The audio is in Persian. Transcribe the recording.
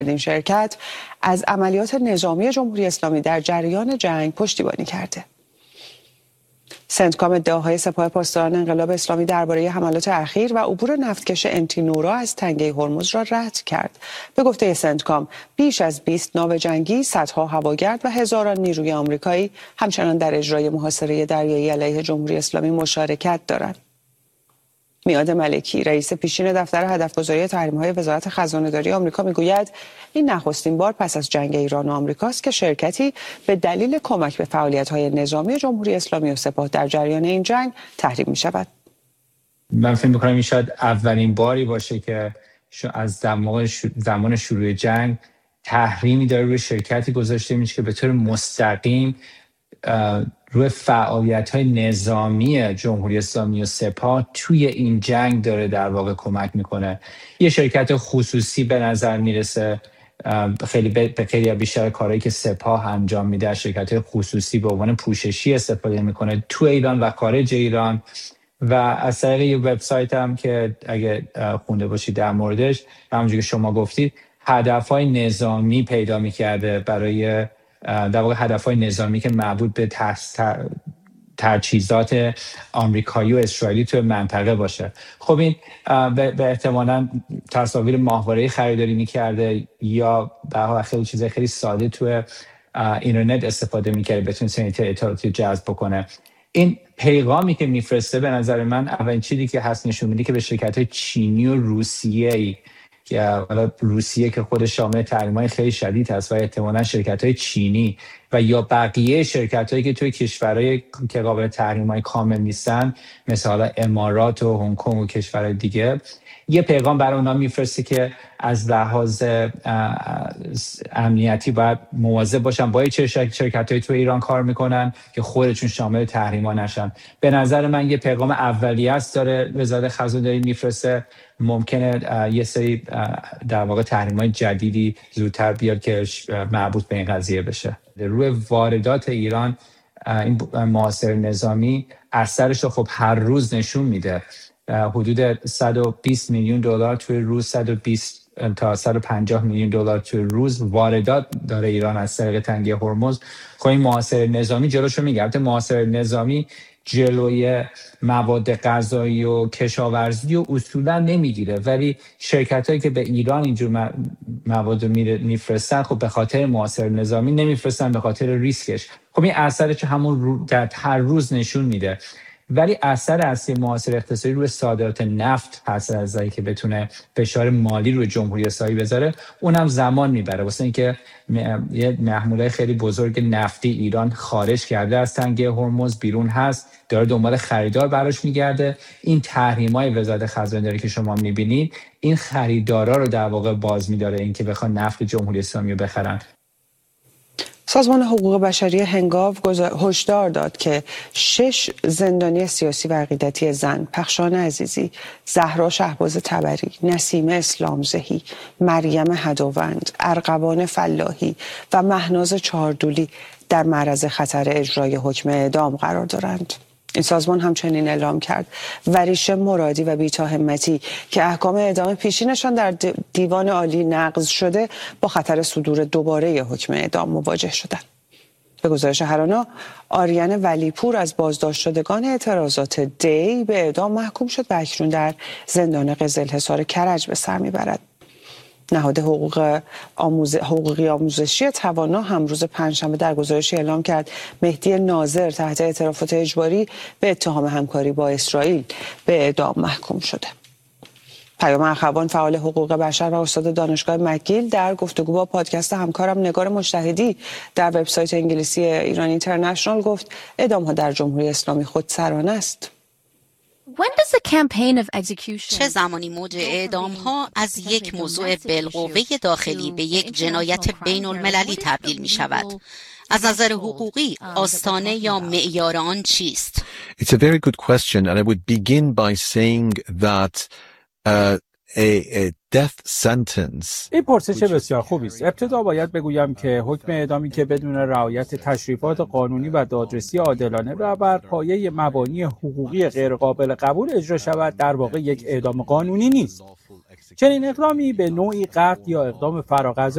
این شرکت از عملیات نظامی جمهوری اسلامی در جریان جنگ پشتیبانی کرده. سنتکام ادعاهای سپاه پاسداران انقلاب اسلامی درباره حملات اخیر و عبور نفتکش انتینورا از تنگه هرمز را رد کرد. به گفته سنتکام بیش از 20 ناو جنگی، صدها هواگرد و هزاران نیروی آمریکایی همچنان در اجرای محاصره دریایی علیه جمهوری اسلامی مشارکت دارند. میاد ملکی رئیس پیشین دفتر هدفگذاری تحریم‌های وزارت خزانه‌داری آمریکا میگوید این نخستین بار پس از جنگ ایران و آمریکاست که شرکتی به دلیل کمک به فعالیت‌های نظامی جمهوری اسلامی و سپاه در جریان این جنگ تحریم می‌شود. من فکر می‌کنم این شاید اولین باری باشه که از زمان شروع جنگ تحریمی داره روی شرکتی گذاشته میشه که به طور مستقیم روی فعالیت‌های نظامی جمهوری اسلامی و سپاه توی این جنگ داره در واقع کمک میکنه. یه شرکت خصوصی به نظر میرسه، خیلی بیشتر کارهایی که سپاه انجام میده شرکت خصوصی به عنوان پوششی استفاده میکنه تو ایران و خارج ایران. و از طریق یه وبسایت هم که اگه خونده باشید در موردش، همونجوری که شما گفتید، هدف‌های نظامی پیدا میکرده برای در واقع هدف‌های نظامی که مربوط به تجهیزات آمریکایی و اسرائیلی تو منطقه باشه. خب این به احتمالاً تصاویر ماهواره‌ای خریداری می‌کرده یا به هر خیلی چیزای خیلی ساده تو اینترنت استفاده می‌کرده بتونه اطلاعاتی جذب بکنه. این پیغامی که میفرسته به نظر من اولین چیزی که هست نشون میده که به شرکت‌های چینی و روسیه‌ای که حالا روسیه که خودش شامل تحریم‌های خیلی شدید هست و احتمالاً شرکت‌های چینی و یا بقیه شرکت‌هایی که توی کشورهای که قابل تحریم‌های کامل نیستن مثل حالا امارات و هنگ کنگ و کشورهای دیگه، یه پیغام برای اونا میفرسته که از لحاظ امنیتی باید مواظب باشن با چه شرکت‌هایی توی ایران کار میکنن که خودشون شامل تحریم‌ها نشن. به نظر من یه پیغام اولیه است داره وزارت خزانه‌داری میفرسته. ممکنه یه سری در واقع تحریم‌های جدیدی زودتر بیاد که مربوط به این قضیه بشه. روی واردات ایران این محاصره نظامی اثرش رو خب هر روز نشون میده. حدود 120 میلیون دلار توی روز، 120 تا 150 میلیون دلار توی روز واردات داره ایران از طریق تنگه هرمز. خب این محاصره نظامی جلوشو میگیره. البته محاصره نظامی جلوی مواد غذایی و کشاورزی و اصولا نمیگیره، ولی شرکتایی که به ایران اینجور مواد میفرستن خب به خاطر محاصره نظامی نمیفرستن، به خاطر ریسکش. خب این اثرش همون در هر روز نشون میده. ولی اثر اصلی محاصره اقتصادی روی صادرات نفت هست، از اینکه که بتونه فشار مالی روی جمهوری اسلامی بذاره، اونم زمان میبره. واسه اینکه یه محموله خیلی بزرگ نفتی ایران خارج کرده از تنگه هرمز، بیرون هست، داره دنبال خریدار براش میگرده. این تحریم‌های وزارت خزانه‌داری که شما میبینید این خریدارا رو در واقع باز میداره اینکه بخوان نفت جمهوری اسلامی رو بخرن. سازمان حقوق بشری هنگاو هشدار داد که 6 زندانی سیاسی و عقیدتی زن، پخشان عزیزی، زهرا شهباز تبری، نسیمه اسلامزهی، مریم هدوند، ارغوان فلاحی و مهناز چهاردولی در معرض خطر اجرای حکم اعدام قرار دارند. این سازمان همچنین اعلام کرد وریشه مرادی و بیتا همتی که احکام اعدام پیشینشان در دیوان عالی نقض شده با خطر صدور دوباره حکم اعدام مواجه شدند. به گزارش هرانا، آریان ولیپور از بازداشت شدگان اعتراضات دی به اعدام محکوم شد و اکنون در زندان قزلحصار کرج به سر میبرد. نهاد حقوقی آموزشی توانا هم روز پنجشنبه در گزارشی اعلام کرد مهدی ناظر تحت اعترافات اجباری به اتهام همکاری با اسرائیل به اعدام محکوم شده. پیام اخوان، فعال حقوق بشر و استاد دانشگاه مکگیل، در گفتگو با پادکست همکارم نگار مجتهدی در وبسایت انگلیسی ایران اینترنشنال گفت اعدام‌ها در جمهوری اسلامی خودسرانه است. چه زمانی موج اعدام‌ها از یک موضوع بالقوه داخلی به یک جنایت بین المللی تبدیل می شود؟ از نظر حقوقی آستانه یا معیار آن چیست؟ It's a very good question and I would begin by saying that این پرسش بسیار خوبی است. ابتدا باید بگویم که حکم اعدامی که بدون رعایت تشریفات قانونی و دادرسی عادلانه و بر پایه مبانی حقوقی غیرقابل قبول اجرا شود در واقع یک اعدام قانونی نیست. چنین اقدامی به نوعی قتل یا اقدام فراغ